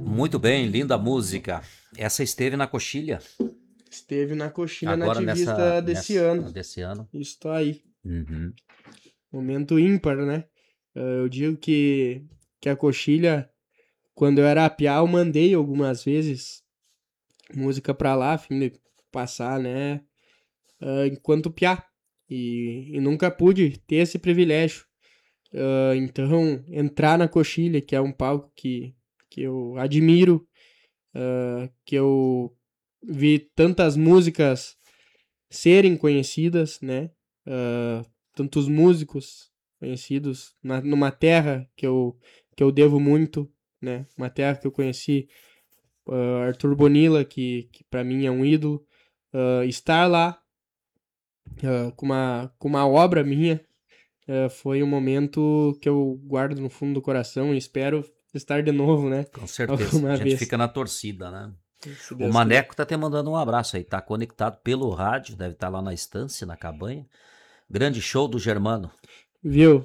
Muito bem, linda música. Essa esteve na coxilha Esteve na coxilha agora nativista desse ano. desse ano. Isso tá aí. Uhum. Momento ímpar, né? Eu digo que a coxilha, quando eu era piá, eu mandei algumas vezes música pra lá, a fim de passar, né? Enquanto piá. E nunca pude ter esse privilégio. Então, entrar na coxilha, que é um palco que eu admiro, que eu vi tantas músicas serem conhecidas, né? Tantos músicos conhecidos numa terra que eu devo muito, né? Uma terra que eu conheci, Arthur Bonilla, que para mim é um ídolo. Estar lá com uma obra minha foi um momento que eu guardo no fundo do coração e espero estar de novo, né? Com certeza. A Alguma gente vez, fica na torcida, né? se O Deus quiser. Maneco tá te mandando um abraço aí. Tá conectado pelo rádio, deve estar lá na estância, na cabanha. Grande show do Germano. Viu?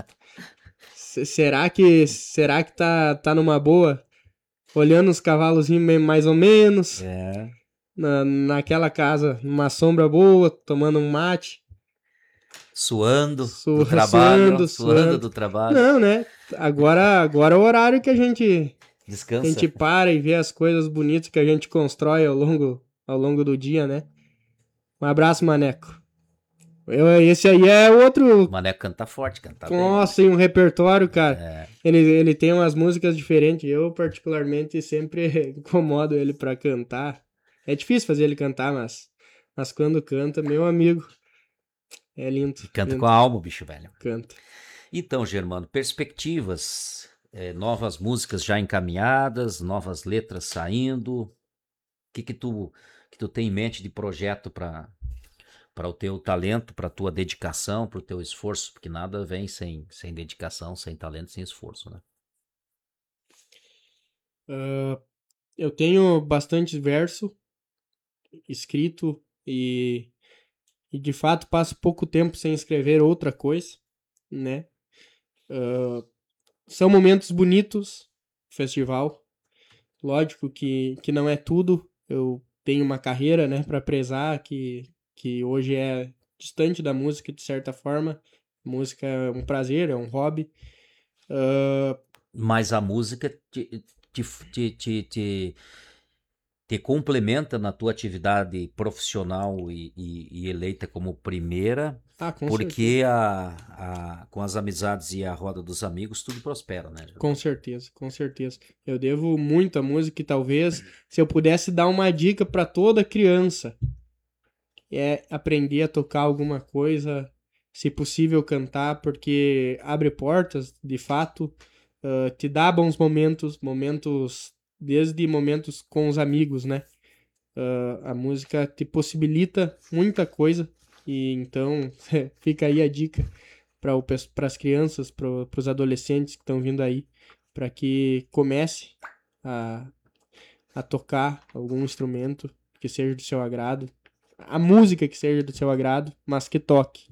Será que tá numa boa? Olhando os cavalozinhos mais ou menos, É. naquela casa, numa sombra boa, tomando um mate, Suando do trabalho, ó. suando, Suando suando. do trabalho. Não, né? Agora é o horário que a gente Descansa. para e vê as coisas bonitas que a gente constrói ao longo do dia, né? Um abraço, Maneco. Esse aí é O outro. Maneco canta forte, canta bem. Nossa, em um repertório, cara. É. Ele tem umas músicas diferentes. Eu, particularmente, sempre incomodo ele pra cantar. É difícil fazer ele cantar, mas quando canta, meu amigo, é lindo, E canta com lindo. a alma, o bicho velho. Canta. Então, Germano, perspectivas, novas músicas já encaminhadas, novas letras saindo. O que tu tem em mente de projeto para o teu talento, para a tua dedicação, para o teu esforço? Porque nada vem sem dedicação, sem talento, sem esforço, né? Eu tenho bastante verso escrito e de fato passo pouco tempo sem escrever outra coisa, né? São momentos bonitos, festival. Lógico que não é tudo. Eu tenho uma carreira, né, para prezar que hoje é distante da música de certa forma. Música é um prazer, é um hobby. Mas a música te complementa na tua atividade profissional e eleita como primeira, Com certeza. porque com as amizades e a roda dos amigos tudo prospera, né, Com Germano? certeza, com certeza. Eu devo muito à música e talvez se eu pudesse dar uma dica para toda criança é aprender a tocar alguma coisa, se possível cantar, porque abre portas, de fato, te dá bons momentos desde momentos com os amigos, né? A música te possibilita muita coisa e então fica aí a dica para as crianças, para os adolescentes que estão vindo aí, para que comece a, a tocar algum instrumento que seja do seu agrado, a música que seja do seu agrado, mas que toque.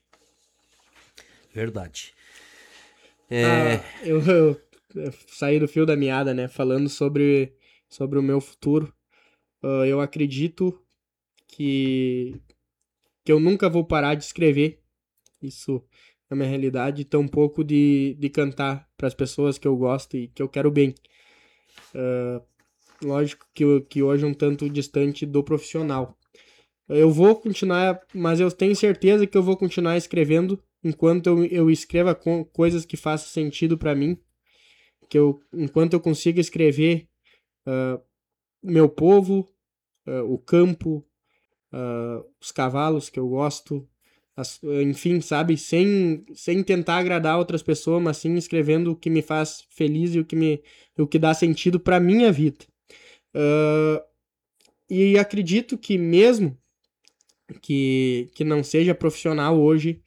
Verdade. É, Eu saí do fio da meada, né? Falando sobre o meu futuro. Eu acredito que, que eu nunca vou parar de escrever. Isso é uma realidade. Tampouco de cantar para as pessoas que eu gosto e que eu quero bem. Lógico que hoje é um tanto distante do profissional. Eu vou continuar, mas eu tenho certeza que eu vou continuar escrevendo enquanto eu escreva coisas que façam sentido para mim, enquanto eu consiga escrever meu povo, o campo, os cavalos que eu gosto, enfim, sabe, sem tentar agradar outras pessoas, mas sim escrevendo o que me faz feliz e o que dá sentido para minha vida. E acredito que mesmo que não seja profissional hoje,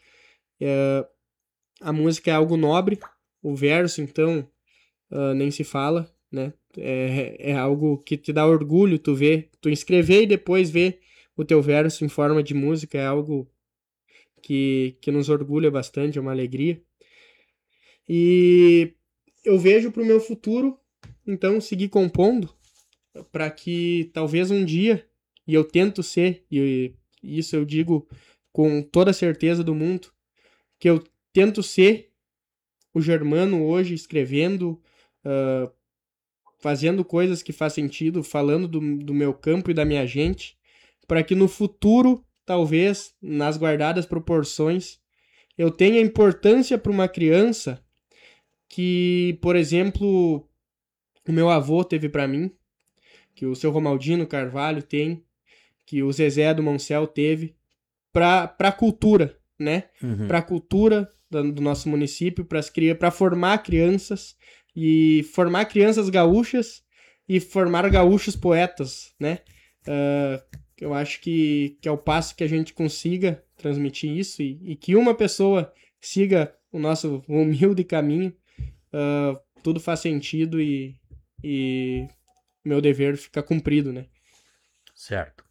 a música é algo nobre, o verso, então, nem se fala, né? É algo que te dá orgulho, tu escrever e depois ver o teu verso em forma de música, é algo que nos orgulha bastante, é uma alegria. E eu vejo pro meu futuro então seguir compondo para que talvez um dia, e eu tento ser, e isso eu digo com toda a certeza do mundo, que eu tento ser o Germano hoje escrevendo, fazendo coisas que faz sentido, falando do meu campo e da minha gente, para que no futuro, talvez, nas guardadas proporções, eu tenha importância para uma criança que, por exemplo, o meu avô teve para mim, que o seu Romaldino Carvalho tem, que o Zezé do Moncel teve, para a cultura, né? Uhum. Para a cultura do nosso município, para formar crianças e formar crianças gaúchas e formar gaúchos poetas, né? Eu acho que é o passo que a gente consiga transmitir isso e que uma pessoa siga o nosso humilde caminho, tudo faz sentido e meu dever fica cumprido, né? Certo.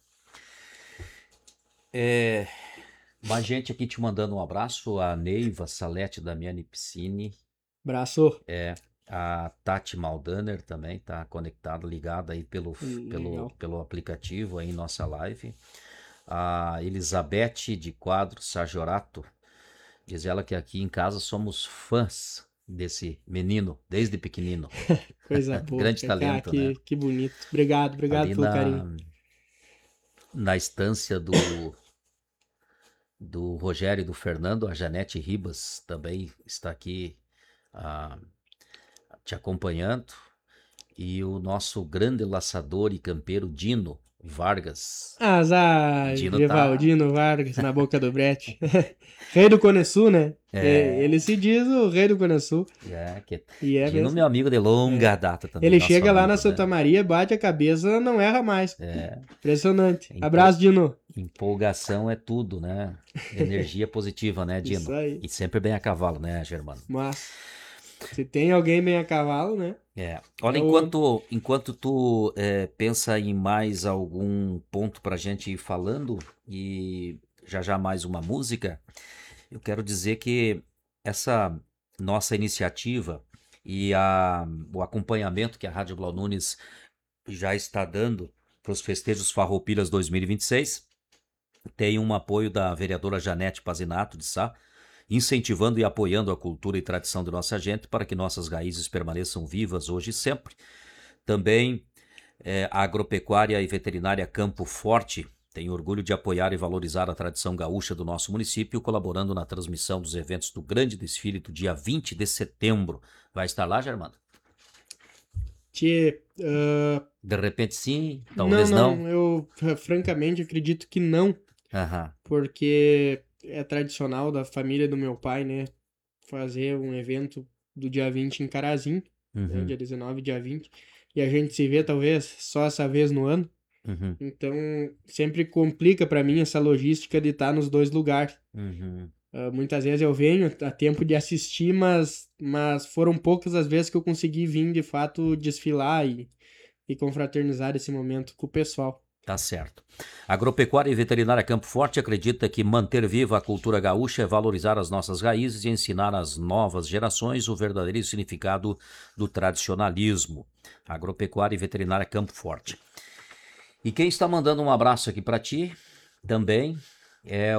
Mais gente aqui te mandando um abraço, a Neiva Salete Damiani Piscine, Abraço. a Tati Maldaner também tá conectada, ligada aí Legal. pelo aplicativo aí em nossa live. A Elizabeth de Quadro Sajorato, diz ela que aqui em casa somos fãs desse menino, desde pequenino. Coisa boa. Grande talento, né? Que bonito. Obrigado Ali pelo carinho. na estância do Rogério e do Fernando, a Janete Ribas também está aqui ah, te acompanhando. E o nosso grande laçador e campeiro Dino Vargas. Azar, Dino tá. Evaldino Vargas na boca do brete. Rei do Cone Sul, né? Ele É, se diz o rei do Cone Sul. que E é Dino, mesmo. meu amigo de longa data também, Ele nosso chega lá na amigo, Santa né? Maria, bate a cabeça, não erra mais. É, Impressionante. empo- Abraço, Dino. empolgação é tudo, né? Energia positiva, né, Isso Dino? aí. E sempre bem a cavalo, né, Germano? Mas, se tem alguém bem a cavalo, né? Olha, É o homem. enquanto tu pensa em mais algum ponto pra gente ir falando e já mais uma música, eu quero dizer que essa nossa iniciativa e o acompanhamento que a Rádio Blau Nunes já está dando para os festejos Farroupilhas 2026 tem um apoio da vereadora Janete Pazinato de Sá, incentivando e apoiando a cultura e tradição de nossa gente para que nossas raízes permaneçam vivas hoje e sempre. Também a Agropecuária e Veterinária Campo Forte tem orgulho de apoiar e valorizar a tradição gaúcha do nosso município, colaborando na transmissão dos eventos do Grande Desfile do dia 20 de setembro. Vai estar lá, Germano? Tchê, De repente sim, não, talvez não. não. Eu francamente acredito que não. Aham. Porque é tradicional da família do meu pai, né? Fazer um evento do dia 20 em Carazinho, né? Uhum. Dia 19, dia 20. E a gente se vê talvez só essa vez no ano. Uhum. Então sempre complica pra mim essa logística de estar nos dois lugares. Uhum. Muitas vezes eu venho a tempo de assistir, mas foram poucas as vezes que eu consegui vir de fato desfilar e confraternizar esse momento com o pessoal. Tá certo. Agropecuária e Veterinária Campo Forte acredita que manter viva a cultura gaúcha é valorizar as nossas raízes e ensinar às novas gerações o verdadeiro significado do tradicionalismo. Agropecuária e Veterinária Campo Forte. E quem está mandando um abraço aqui para ti também é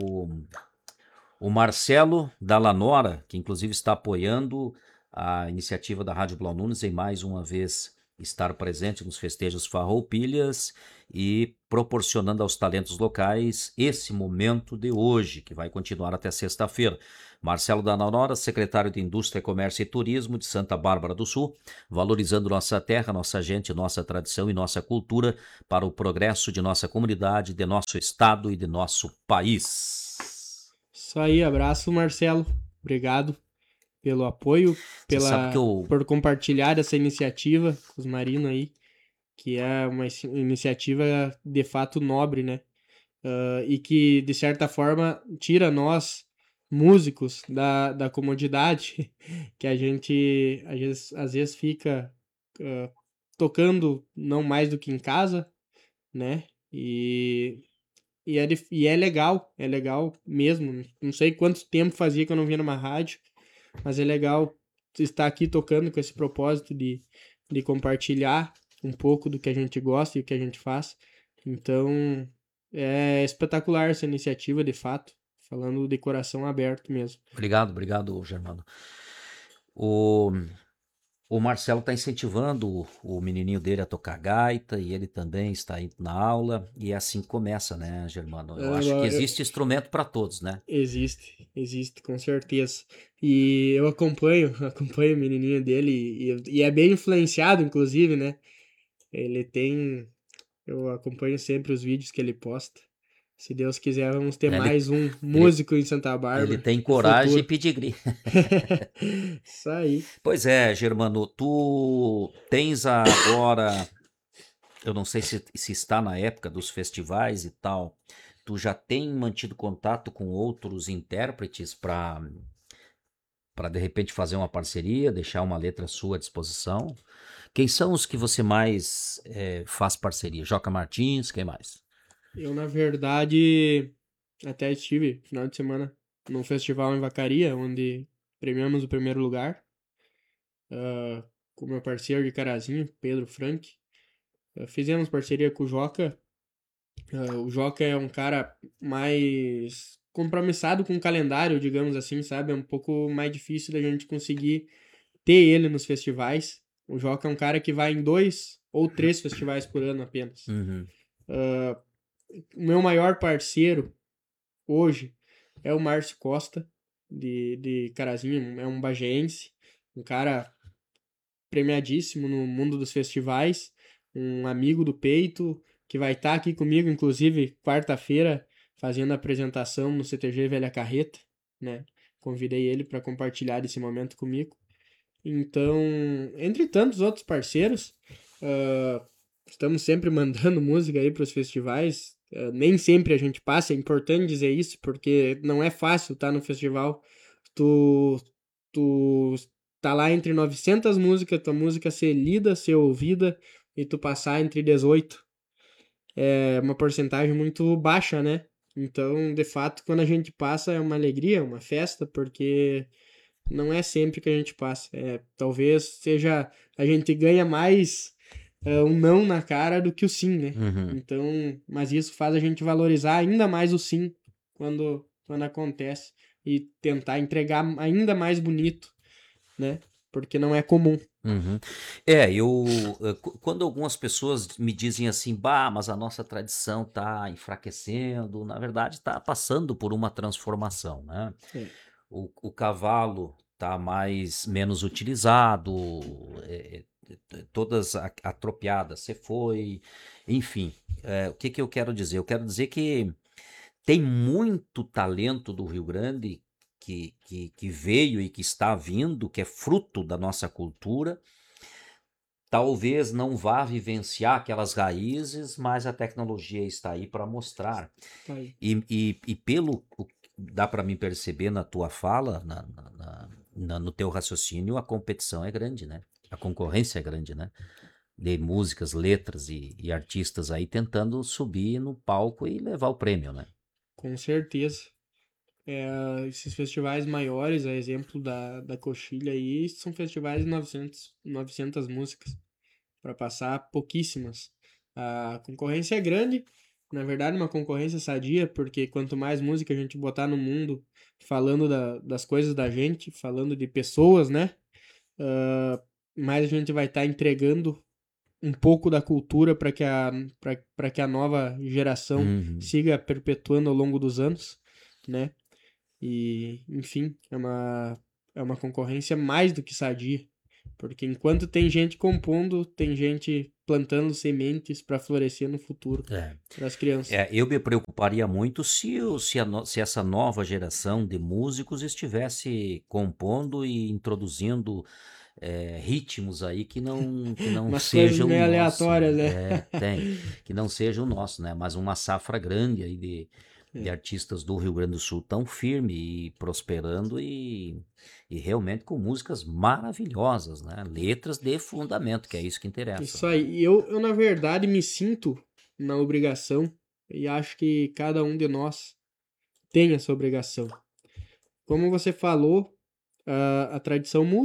o Marcelo Dallanora, que inclusive está apoiando a iniciativa da Rádio Blau Nunes em mais uma vez estar presente nos festejos Farroupilhas e proporcionando aos talentos locais esse momento de hoje, que vai continuar até sexta-feira. Marcelo Dallanora, secretário de Indústria, Comércio e Turismo de Santa Bárbara do Sul, valorizando nossa terra, nossa gente, nossa tradição e nossa cultura para o progresso de nossa comunidade, de nosso estado e de nosso país. Isso aí, abraço, Marcelo. Obrigado pelo apoio, Você sabe que por compartilhar essa iniciativa com os marinos aí, que é uma iniciativa de fato nobre, né? E que, de certa forma, tira nós, músicos, da comodidade que a gente às vezes fica tocando não mais do que em casa, né? E é legal mesmo. Não sei quanto tempo fazia que eu não vinha numa rádio, mas é legal está aqui tocando com esse propósito de compartilhar um pouco do que a gente gosta e o que a gente faz. Então, é espetacular essa iniciativa, de fato, falando de coração aberto mesmo. Obrigado, Germano. O, o Marcelo está incentivando o menininho dele a tocar gaita e ele também está indo na aula. E é assim que começa, né, Germano? Eu acho que existe instrumento para todos, né? Existe, com certeza. E eu acompanho o menininho dele e é bem influenciado, inclusive, né? Ele tem. Eu acompanho sempre os vídeos que ele posta. Se Deus quiser, vamos ter Ele, mais um ele, músico em Santa ele Bárbara tem no coragem e futuro. pedigree. Isso aí. Pois é, Germano, tu tens agora, eu não sei se está na época dos festivais e tal, tu já tem mantido contato com outros intérpretes para de repente fazer uma parceria, deixar uma letra sua à disposição? Quem são os que você mais faz parceria? Joca Martins, quem mais? Eu, na verdade, até estive final de semana num festival em Vacaria, onde premiamos o primeiro lugar, com meu parceiro de Carazinho, Pedro Frank. Fizemos parceria com o Joca. O Joca é um cara mais compromissado com o calendário, digamos assim, sabe? É um pouco mais difícil da gente conseguir ter ele nos festivais. O Joca é um cara que vai em 2 ou 3 festivais por ano apenas. Uhum. O meu maior parceiro hoje é o Márcio Costa, de Carazinho, é um bageense, um cara premiadíssimo no mundo dos festivais, um amigo do peito, que vai estar aqui comigo, inclusive, quarta-feira, fazendo a apresentação no CTG Velha Carreta, né? Convidei ele para compartilhar esse momento comigo. Então, entre tantos outros parceiros, ah, estamos sempre mandando música aí para os festivais. Nem sempre a gente passa, é importante dizer isso, porque não é fácil estar no festival. Tu, tu tá lá entre 900 músicas, tua música ser lida, ser ouvida, e tu passar entre 18. É uma porcentagem muito baixa, né? Então, de fato, quando a gente passa é uma alegria, é uma festa, porque não é sempre que a gente passa. Talvez seja. A gente ganha mais um não na cara do que o sim, né? Uhum. Então, mas isso faz a gente valorizar ainda mais o sim quando acontece e tentar entregar ainda mais bonito, né? Porque não é comum. Uhum. Quando algumas pessoas me dizem assim, bah, mas a nossa tradição está enfraquecendo, na verdade está passando por uma transformação, né? É, O cavalo está menos utilizado, todas atropiadas, você foi, enfim. O que que eu quero dizer? Eu quero dizer que tem muito talento do Rio Grande que veio e que está vindo, que é fruto da nossa cultura. Talvez não vá vivenciar aquelas raízes, mas a tecnologia está aí para mostrar. tá aí. E pelo dá para mim perceber na tua fala, no teu raciocínio, a competição é grande, né? A concorrência é grande, né? De músicas, letras e artistas aí tentando subir no palco e levar o prêmio, né? Com certeza. Esses festivais maiores, a exemplo da Coxilha aí, são festivais de 900 músicas, para passar pouquíssimas. A concorrência é grande, na verdade, uma concorrência sadia, porque quanto mais música a gente botar no mundo, falando das coisas da gente, falando de pessoas, né? Mais a gente vai estar entregando um pouco da cultura para que a nova geração Uhum. siga perpetuando ao longo dos anos, né? E, enfim, é uma concorrência mais do que sadia. Porque enquanto tem gente compondo, tem gente plantando sementes para florescer no futuro É. para as crianças. Eu me preocuparia muito se essa nova geração de músicos estivesse compondo e introduzindo ritmos aí que não Umas coisas sejam o meio nosso, aleatórias, né? né? Que não seja o nosso, né? Mas uma safra grande aí de É. artistas do Rio Grande do Sul tão firme e prosperando e realmente com músicas maravilhosas, né? Letras de fundamento, que é isso que interessa, Isso né? aí. E eu, na verdade, me sinto na obrigação e acho que cada um de nós tem essa obrigação. Como você falou, a tradição muda.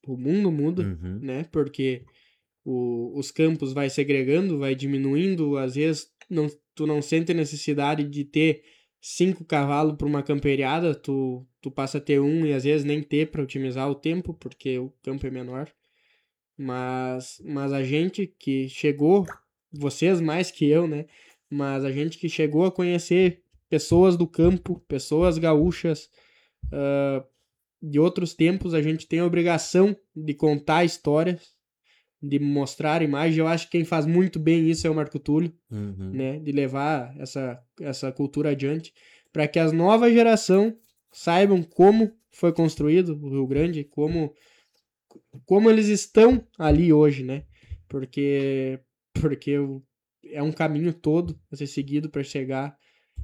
o mundo muda, Uhum. né? Porque os campos vai segregando, vai diminuindo, às vezes tu não sente necessidade de ter 5 cavalos para uma camperiada, tu passa a ter um e às vezes nem ter para otimizar o tempo, porque o campo é menor. Mas a gente que chegou, vocês mais que eu, né? Mas a gente que chegou a conhecer pessoas do campo, pessoas gaúchas, de outros tempos, a gente tem a obrigação de contar histórias, de mostrar imagens. Eu acho que quem faz muito bem isso é o Marco Túlio, Uhum. né? De levar essa cultura adiante, para que as novas gerações saibam como foi construído o Rio Grande, como eles estão ali hoje, né? Porque é um caminho todo a ser seguido para chegar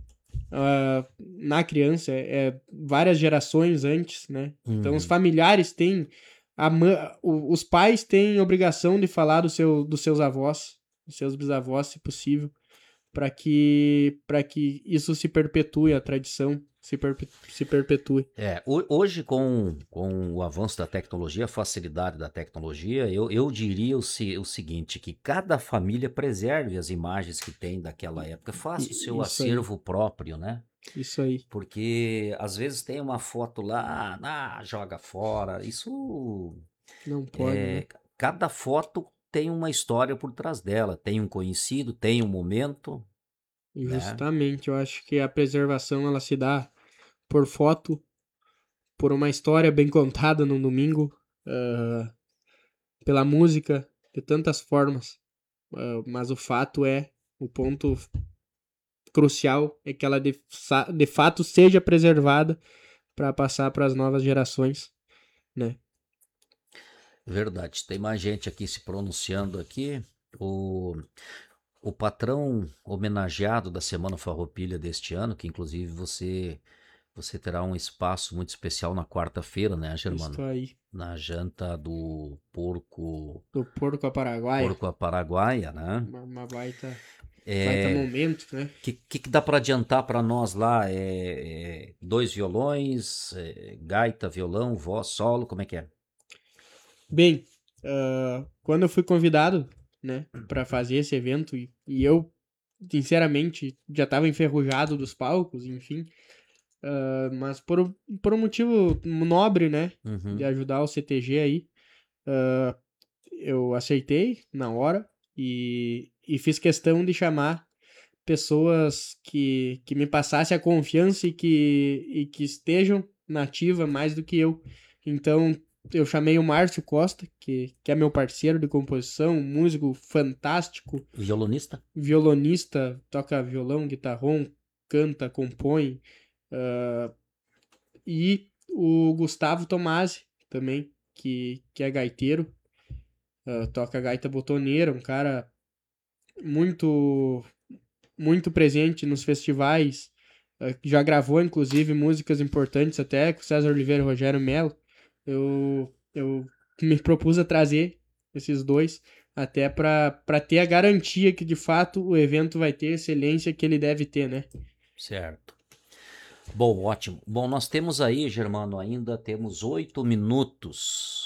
na criança, várias gerações antes, né? Então os Uhum. familiares têm os pais têm obrigação de falar dos seus avós, dos seus bisavós, se possível, para que isso se perpetue, a tradição se perpetue. Hoje, com o avanço da tecnologia, a facilidade da tecnologia, eu diria o seguinte, que cada família preserve as imagens que tem daquela época, faça o seu Isso aí, acervo próprio, né? isso aí. Porque às vezes tem uma foto lá, joga fora. Isso Não pode, né? é, cada foto tem uma história por trás dela, tem um conhecido, tem um momento, né? Justamente, eu acho que a preservação ela se dá por foto, por uma história bem contada no domingo, pela música, de tantas formas. Mas o fato o ponto crucial é que ela de fato seja preservada para passar para as novas gerações, né? Verdade. Tem mais gente aqui se pronunciando aqui. O, o patrão homenageado da Semana Farroupilha deste ano, que inclusive você terá um espaço muito especial na quarta-feira, né, Isso Germano? aí. Na janta do Do porco a paraguaia, porco à paraguaia, né? uma baita É, momento, né? que dá para adiantar para nós lá? Dois violões, gaita, violão, voz, solo, como é que é? Bem, quando eu fui convidado, né, para fazer esse evento e eu, sinceramente, já estava enferrujado dos palcos, enfim, mas por um motivo nobre, né, de Uhum. ajudar o CTG aí, eu aceitei na hora e fiz questão de chamar pessoas que me passassem a confiança e que estejam na ativa mais do que eu. Então, eu chamei o Márcio Costa, que é meu parceiro de composição, um músico fantástico, Violonista? violonista, toca violão, guitarrão, canta, compõe, e o Gustavo Tomasi também, que é gaiteiro, toca gaita botoneira, um cara muito muito presente nos festivais, já gravou inclusive músicas importantes até com César Oliveira e Rogério Melo. Eu me propus a trazer esses dois até para ter a garantia que de fato o evento vai ter a excelência que ele deve ter, né? Certo. Bom, ótimo. Bom, nós temos aí, Germano, ainda temos 8 minutos.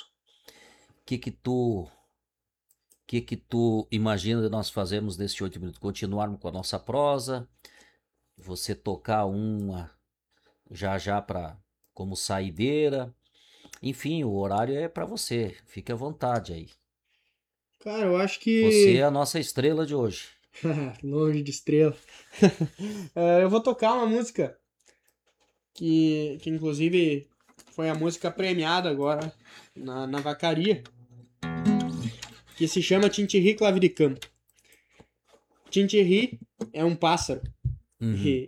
O que que tu imagina de nós fazermos nesses 8 minutos? Continuarmos com a nossa prosa, você tocar uma já já para como saideira. Enfim, o horário é para você. Fique à vontade aí. Cara, eu acho Você é que a nossa estrela de hoje. longe de estrela. Eu vou tocar uma música que inclusive foi a música premiada agora na Vacaria, que se chama Tintirri Claviricamo. Tintirri é um pássaro. Uhum.